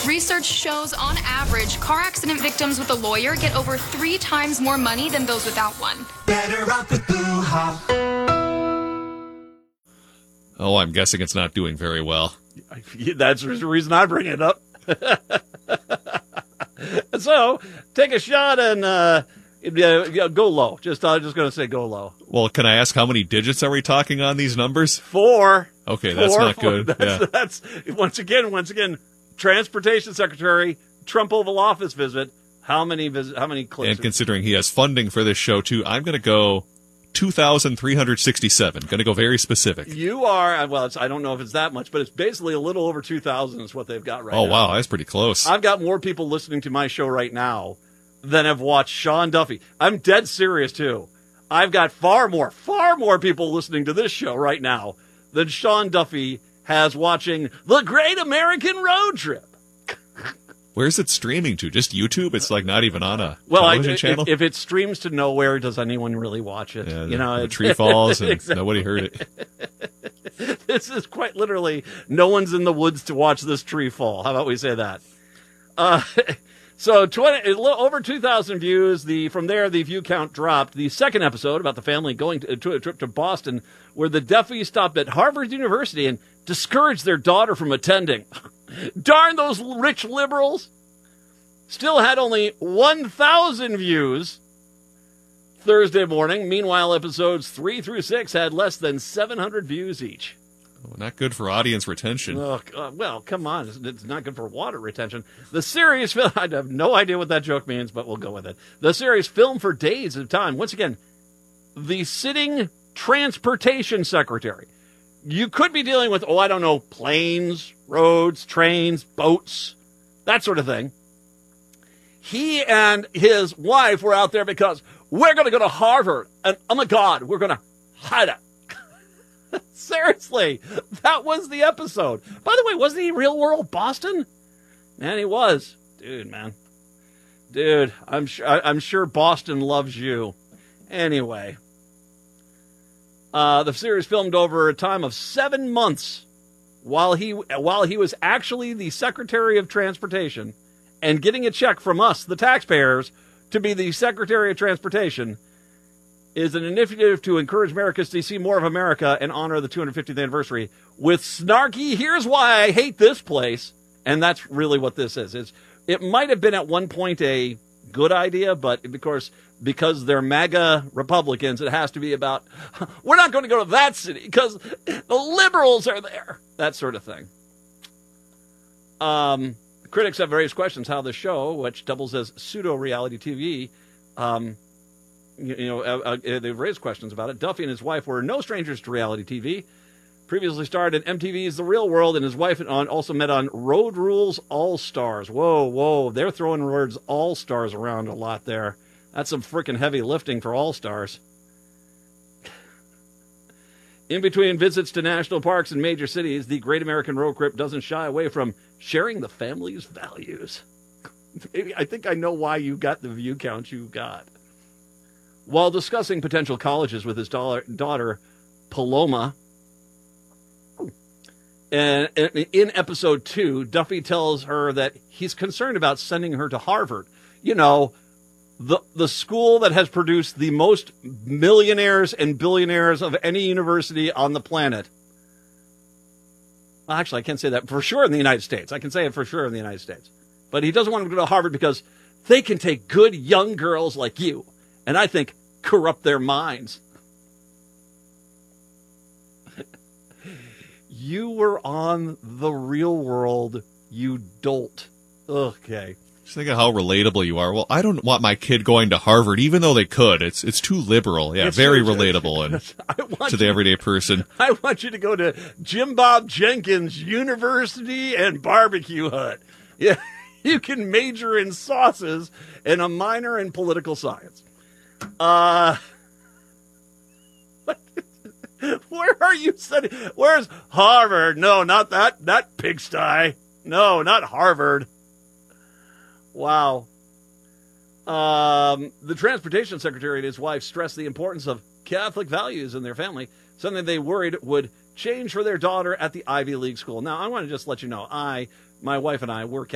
Research shows, on average, car accident victims with a lawyer get over 3 times more money than those without one. Better off with Boo-ha. Oh, I'm guessing it's not doing very well. That's the reason I bring it up. So, take a shot and go low. Just going to say go low. Well, can I ask how many digits are we talking on these numbers? 4. Okay, that's not good. That's once again, Transportation Secretary, Trump Oval Office visit. How many clicks? And considering he has funding for this show, too, I'm going to go 2,367. Going to go very specific. You are, well, I don't know if it's that much, but it's basically a little over 2,000 is what they've got right now. Oh, wow, that's pretty close. I've got more people listening to my show right now than have watched Sean Duffy. I'm dead serious, too. I've got far more people listening to this show right now than Sean Duffy has watching The Great American Road Trip. Where's it streaming to? Just YouTube? It's like not even on a television channel? If it streams to nowhere, does anyone really watch it? Yeah, the tree falls and exactly. Nobody heard it. This is quite literally, no one's in the woods to watch this tree fall. How about we say that? So over 2,000 views. From there, the view count dropped. The second episode about the family going to a trip to Boston, where the Duffys stopped at Harvard University and discouraged their daughter from attending. Darn those rich liberals. Still had only 1,000 views Thursday morning. Meanwhile, episodes 3 through 6 had less than 700 views each. Oh, not good for audience retention. Oh, well, come on. It's not good for water retention. The series, I have no idea what that joke means, but we'll go with it. The series filmed for days at a time. Once again, the sitting transportation secretary. You could be dealing with, planes, roads, trains, boats, that sort of thing. He and his wife were out there because we're going to go to Harvard, and oh my God, we're going to hide it. Seriously, that was the episode. By the way, wasn't he Real World Boston? Man, he was. Dude, I'm sure Boston loves you. Anyway. The series filmed over a time of 7 months while he was actually the Secretary of Transportation and getting a check from us, the taxpayers, to be the Secretary of Transportation is an initiative to encourage Americans to see more of America and honor the 250th anniversary with snarky, here's why I hate this place. And that's really what this is. It might have been at one point a good idea, but of course, because they're MAGA Republicans, it has to be about, we're not going to go to that city because the liberals are there. That sort of thing. Critics have various questions how the show, which doubles as pseudo-reality TV, they've raised questions about it. Duffy and his wife were no strangers to reality TV. Previously starred in MTV's The Real World, and his wife also met on Road Rules All-Stars. Whoa, they're throwing words All-Stars around a lot there. That's some freaking heavy lifting for All-Stars. In between visits to national parks and major cities, the Great American Road Trip doesn't shy away from sharing the family's values. I think I know why you got the view count you got. While discussing potential colleges with his daughter, Paloma, and in episode 2, Duffy tells her that he's concerned about sending her to Harvard. The school that has produced the most millionaires and billionaires of any university on the planet. Well, actually, I can't say that for sure in the United States. I can say it for sure in the United States. But he doesn't want to go to Harvard because they can take good young girls like you and I think corrupt their minds. You were on The Real World, you dolt. Okay. Just think of how relatable you are. Well, I don't want my kid going to Harvard, even though they could. It's too liberal. Yeah, very relatable and to the everyday person. I want you to go to Jim Bob Jenkins University and Barbecue Hut. Yeah, you can major in sauces and a minor in political science. Where are you studying? Where's Harvard? No, not that pigsty. No, not Harvard. Wow. The transportation secretary and his wife stressed the importance of Catholic values in their family, something they worried would change for their daughter at the Ivy League school. Now, I want to just let you know, my wife and I were